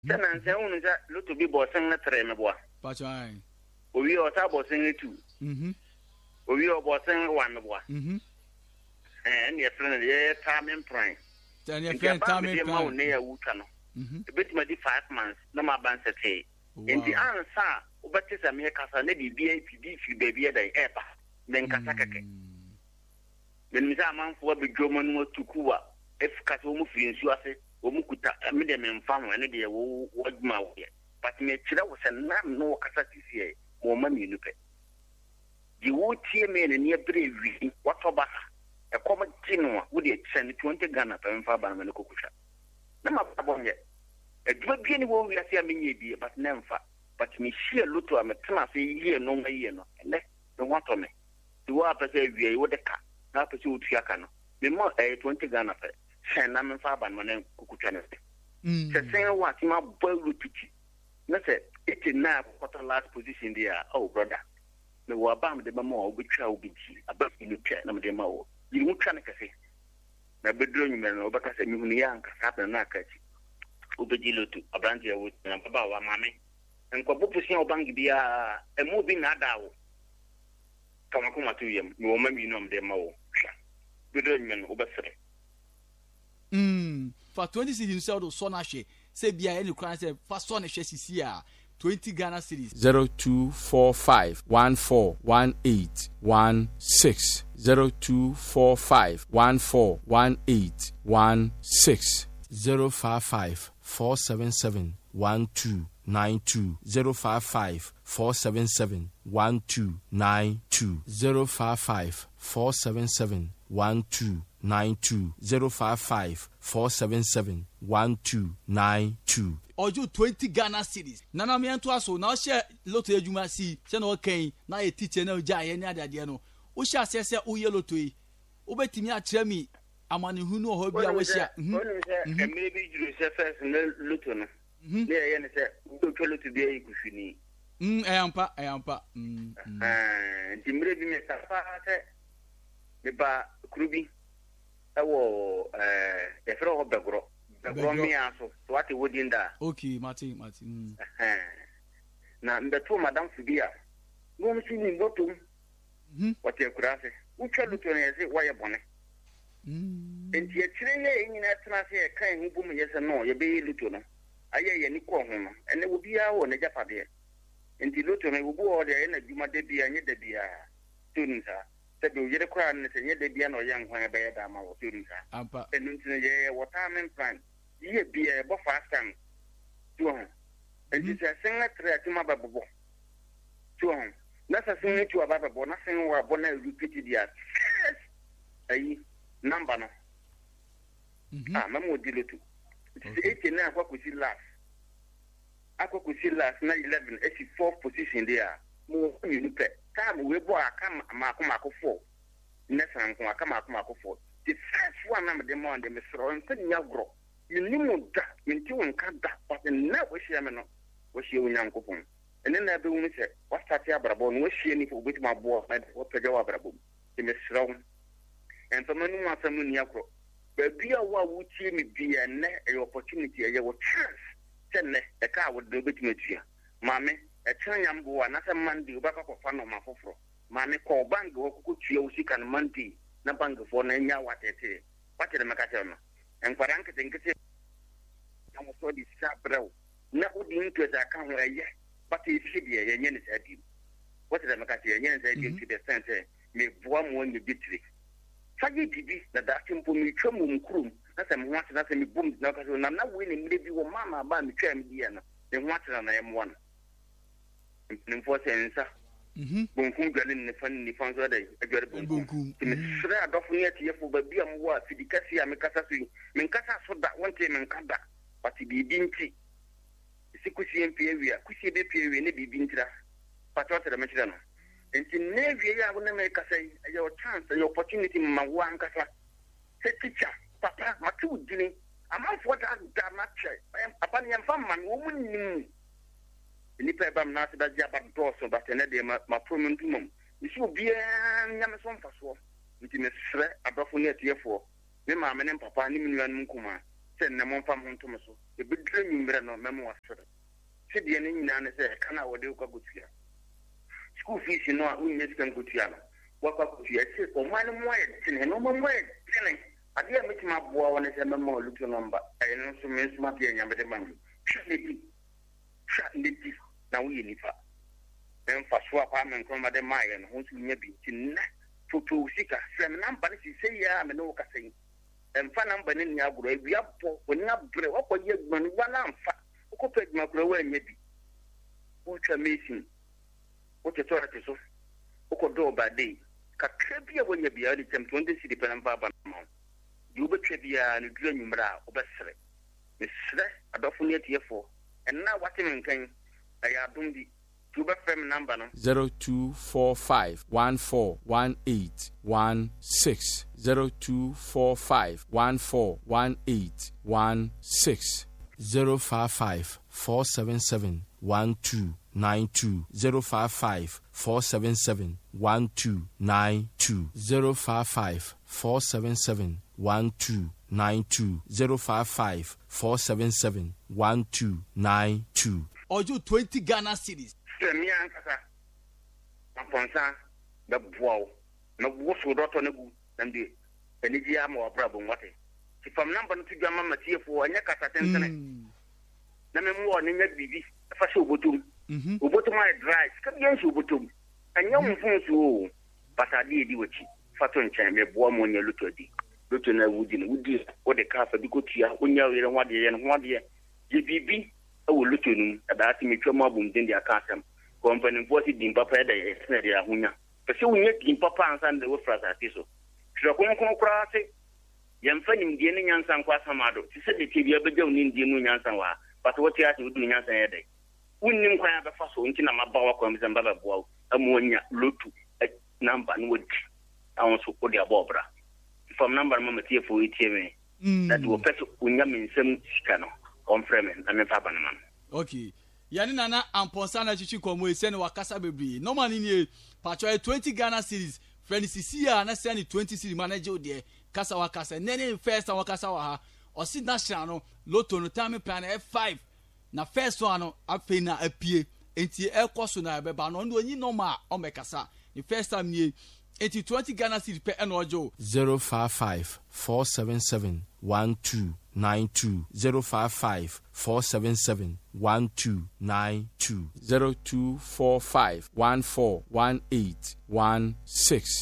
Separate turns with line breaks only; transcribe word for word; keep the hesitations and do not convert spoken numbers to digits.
Senan se unu za lutu bi bosen na tre me boa.
Pachai.
Owi o ta bosen two.
Mhm.
Owi o bosen one me boa.
Mhm.
Eh ne friend ye time prime.
Then your friend time
prime. Ma ne ya wuta no.
Mhm.
Bit ma di five months na ma ban sete. Enti ansa obetisa me kasa na bibia pidi fi bebia dai eba. Men kasa keke. Men mi sa manfo be dwomo no tukuwa. If kasa wo mu fi nsu ase, wo mu kuta me de me mfa ho ene de wo woduma wo ye. But me kira wo se na no kasa sisi mo ma mi nupe. Di wo tie me ne ne bre wi watoba e koma tinu wo de tsen twenty Ghana pa mfa ba na kokusha. Na ma bonye. E duma bi ni wo wi ase amenye bi but na mfa. But me share luto am tena se yie no ma yie no. Ne no wato me. Di wo apese wi wo de ka. Na apese wo tua ka no. Me mo e twenty Ghana pa. Sen na mfa ba na kokusha ne.
Mm.
Se sen wa ti ma boy repeat. Na se it na quarter last position there. Oh brother. Me wa ba me de ba mo obetwa obeti. Aba fi no twa na me de ma wo. Yi mu twa ne kase. Na bedro nyume no obaka se mi hunu ya nka sa na akachi. Obeji lotu abranti ya wo na baba wa mame. Enko bopusia obangi bia emu bi na dawo. Kama kuma tu yem. Me wo mami no me de ma wo. Bedro nyume no obesere.
Mm. For twenty cities so do so na hwe. Say bia any kran say fa so na hwe sisi a twenty Ghana cedis.
zero two four five one four one eight one six zero two four five one four one eight one six zero five five four seven seven one two nine two zero five five four seven seven one two nine two zero five five four seven seven one two nine two zero five five four seven seven one two nine two.
Oju twenty Ghana cedis. Nana me ento aso na o share loto ejuma si se na o kan na ye teacher na o ja ye ni adade no. O share se se o ye loto yi. O betimi a kire mi amane hu no ho bia wo share.
Mhm. Mhm. E maybe you say first na loto no. Mhm. Ne ye ne se o twa loto bia yi kuhwini.
Mm e ampa e ampa. Mm.
Eh, timbre bi me sa fa se me ba krubi. Ewo eh e fero ho begro. Begro mi aso. So what would in da?
Okay, Martin, Martin. Mm.
Eh. Na mbeto madam Fibia. No msi ni moto.
Mhm.
What e kurase. Ucha luto ne se wa ye bone.
Mm.
Enti e kire ye nyina tena se e kan hu bum ye se no ye be luto no. Aye ye ni ko ho no. Ene wo bia wo ne japade. Enti luto ne wo bo o de na djuma de bia nye de bia. Tunsa. Sebi yere kwa ne se nye de bia no yang hwan be ye da ma wo tunsa.
Ampa.
Enu ntine ye waterman plan. Ye bia bo fast time. Tuon. Enti se senga tre atuma babobo. Tuon. Na sa senga tu ababo na senga wa bona repeat dia. Ayi number no.
Mhm.
Ah, mamo diletu. eighty nine akwa kusi last. Akwa kusi last na eleven eighty four position there. Mo you pe. Time we bo aka mako mako four. Nessa nko aka mako mako four. The first one am the more the mesro nko nya gro. You nimu da, minti won ka da, but na we share me no. We share Nyankopon. And then na be won say, what start ya brabo no we share ni for bit ma bo na what peja wa brabo. The mesro. And for many months am ni akro. Baby a wa wuti mi bia na e opportunity e wo chance. Tenne e ka wo do bit me tua. Mame e tren yam bo na se mandi o ba ka kofa no ma foforo. Mame ko bank wo kuku tua usika no mandi na bank fo na nya watete. Watete me ka tell no. En kwaranke tenkete na mo so di sabrew. Na odi into za ka ho eye. But e fi die ye nye ne sa di. Watete me ka tell ye nye ne sa di to the sense me boa mo nye bitri. Fagi bibi na da timpo mi twam mkrum na se mo ate na se mi bum na ka so na na we ne mire bi wo mama ba mi twam di ya na ne ho ate na ye mo na nimfo se nsa
Mhm.
bonkum gale ne fan ni fan so da agware bonkum mi sre adofo ne ati yefo ba bia mo wa fidikasi a me kasa so mi kasa so da wonte mi nkada pati bibi nti sikusi mp ewia kusi be pie ewia ne bibi ntira pati otere me kire no enti ne wie ya wo ne me kasa ya chance ya opportunity ma wo ankasa se teacher papa matu dini amanfo da da na che papa ne yamfa man wo munnim ni pe bam na se da ja ba do so ba tene de ma ma prominent mum isi obi nyame so mfaso nti me sre adofo ne atiefo me ma me ne papa ne minua num kuma send them on from Tomaso. The big dream in no memoir. Said the enemy and say, can I would do go to you? School fees, you know, we miss them go to you. What up to you? I said, oh, my way, no more way, telling. I didn't make my boy when I said, no more little number. I know some men smart here, and the money. Shut it. Shut it. Now we need her. Then for swap, I'm in from the Maya and who's in your beach. To to seek a same number, she say, yeah, I'm no casting. And fun number in your grave, we are poor, when you have bread, what would you run one arm fat? Who could my grow and maybe? What's amazing? What a thought is of? Who could do by day? Catrabia when you be early time to the city pen and baba. You betray and dream bra, obesere. Miss Sre, a dofinate here for. And now what in can I are doing the two FM number
zero two four five one four one eight one six zero two four five one four one eight one six zero five five four seven seven one two nine two zero five five four seven seven one two nine two zero five five four seven seven one two nine two zero five five four seven seven one two nine two.
Or you twenty Ghana cities.
Me and Kaka. Aponsa, the bow. No wash with Rotten and the Enigiam or Brabon water. If I'm number to Gamma Matia for a Yakata ten. Namen more than that baby. Fashion Butum. Ubotum my dry, Scabian Subutum. And young friends who, but I did you with Faton Cham, a warm when you look at the Luton Woodin, Woody, or the car for the good year, when you're in one year and one year. G B B, I will look at him about me to Mobum, then their custom. Company voted in Papa, the Snadia Hunya. But so we make in Papa and Sunday with Frasa Tiso. Shrakon Cross, Yam Fanning, the Indian San Quasamado. She said the T V ever don't need the Union Sanwa, but what you have to do in Yansan Ede. We didn't quite have a fossil in Kinama comes and Baba Bow, ammonia, Lutu, a number and wood. I also put their Bobra. From number Mamma Tia for E T M, that will fetch Unyam in some scano, on Fremen, and a Papaman.
Okay. Yani nana amponsana chichi komo ese ne wakasa bebre no man ni patcho twenty Ghana series friend sisi ya na send twenty series manager de kasa wakasa nene first wakasa wa ha osi national no lotto no time plan F five na first one no afi na apie enti e koso na beba no ndo nyi normal o mekasa the first time ni enti twenty Ghana series pe eno ojo
zero five five four seven seven one two nine two zero five five four seven seven one two nine two zero two four five one four one eight one six